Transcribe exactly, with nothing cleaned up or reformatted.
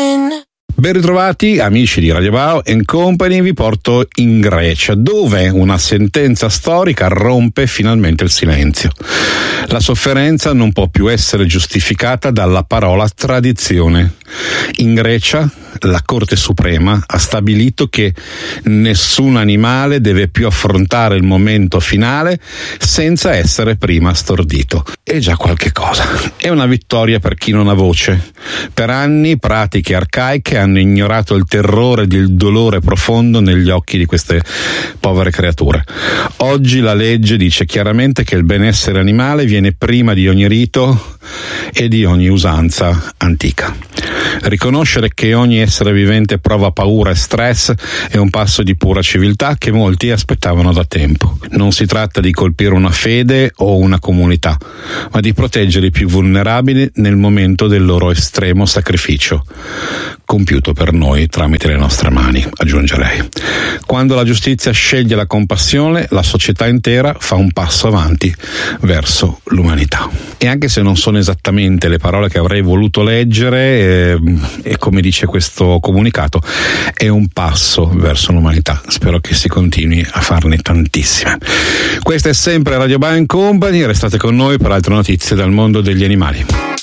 Ben ritrovati amici di Radio Bao and Company, vi porto in Grecia, dove una sentenza storica rompe finalmente il silenzio. La sofferenza non può più essere giustificata dalla parola tradizione. In Grecia la Corte Suprema ha stabilito che nessun animale deve più affrontare il momento finale senza essere prima stordito. È già qualche cosa. È una vittoria per chi non ha voce. Per anni pratiche arcaiche hanno ignorato il terrore ed il dolore profondo negli occhi di queste povere creature. Oggi la legge dice chiaramente che il benessere animale viene prima di ogni rito e di ogni usanza antica. Riconoscere che ogni essere vivente prova paura e stress è un passo di pura civiltà che molti aspettavano da tempo. Non si tratta di colpire una fede o una comunità, ma di proteggere i più vulnerabili nel momento del loro estremo sacrificio, compiuto per noi tramite le nostre mani, aggiungerei. Quando la giustizia sceglie la compassione, la società intera fa un passo avanti verso l'umanità. E anche se non sono esattamente le parole che avrei voluto leggere, eh, e come dice questo comunicato, è un passo verso l'umanità. Spero che si continui a farne tantissime. Questa è sempre Radio Bao and Company, restate con noi per altre notizie dal mondo degli animali.